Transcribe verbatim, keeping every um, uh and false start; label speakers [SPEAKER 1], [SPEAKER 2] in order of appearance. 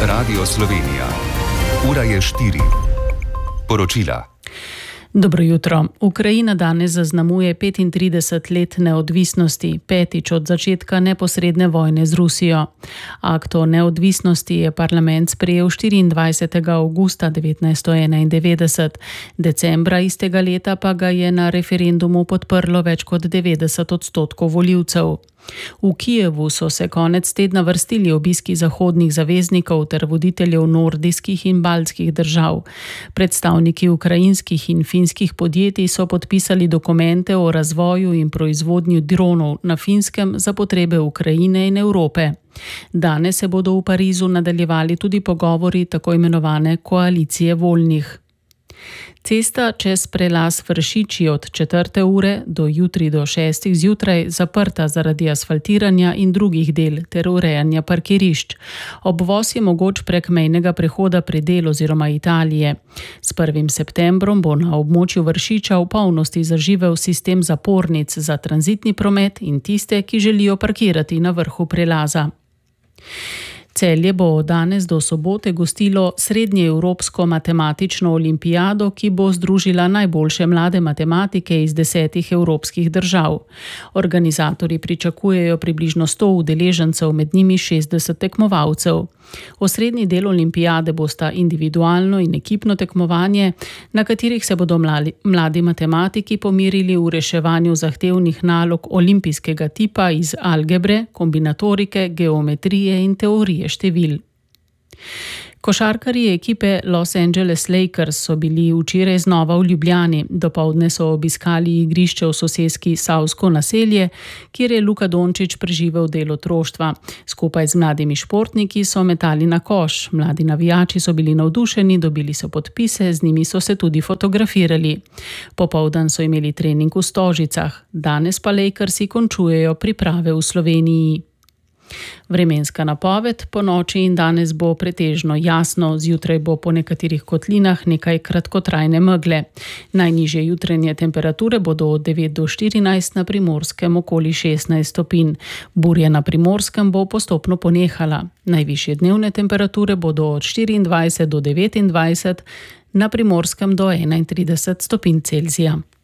[SPEAKER 1] Radio Slovenija. Ura je štiri. Poročila.
[SPEAKER 2] Dobro jutro. Ukrajina danes zaznamuje petintrideset let neodvisnosti, petič od začetka neposredne vojne z Rusijo. Akt o neodvisnosti je parlament sprejel štiriindvajsetega avgusta devetnajststo enaindevetdeset. Decembra istega leta pa ga je na referendumu podprlo več kot devetdeset odstotkov volivcev. V Kijevu so se konec tedna vrstili obiski zahodnih zaveznikov ter voditeljev nordijskih in baltskih držav. Predstavniki ukrajinskih in finskih podjetij so podpisali dokumente o razvoju in proizvodnji dronov na Finskem za potrebe Ukrajine in Evrope. Danes se bodo v Parizu nadaljevali tudi pogovori tako imenovane koalicije voljnih. Cesta čez prelaz Vršiči od četrte ure do jutri do šestih zjutraj zaprta zaradi asfaltiranja in drugih del ter urejanja parkirišč. Obvoz je mogoč prek mejnega prehoda Predel oziroma Italije. S prvim septembrom bo na območju Vršiča v polnosti zaživel sistem zapornic za tranzitni promet in tiste, ki želijo parkirati na vrhu prelaza. Celje bo danes do sobote gostilo srednjeevropsko matematično olimpijado, ki bo združila najboljše mlade matematike iz desetih evropskih držav. Organizatorji pričakujejo približno sto udeležencev, med njimi šestdeset tekmovalcev. Osrednji del olimpijade bosta individualno in ekipno tekmovanje, na katerih se bodo mladi, mladi matematiki pomirili v reševanju zahtevnih nalog olimpijskega tipa iz algebre, kombinatorike, geometrije in teorije števil. Košarkarji ekipe Los Angeles Lakers so bili včeraj znova v Ljubljani. Dopoldne so obiskali igrišče v soseski Savsko naselje, kjer je Luka Dončić preživel del otroštva. Skupaj z mladimi športniki so metali na koš. Mladi navijači so bili navdušeni, dobili so podpise, z njimi so se tudi fotografirali. Popoldan so imeli trening v Stožicah. Danes pa Lakersi končujejo priprave v Sloveniji. Vremenska napoved: po noči in danes bo pretežno jasno, zjutraj bo po nekaterih kotlinah nekaj kratkotrajne megle. Najnižje jutranje temperature bodo od devet do štirinajst, na Primorskem okoli šestnajst stopinj. Burja na Primorskem bo postopno ponehala. Najvišje dnevne temperature bodo od štiriindvajset do devetindvajset, na Primorskem do enaintrideset stopinj Celzija.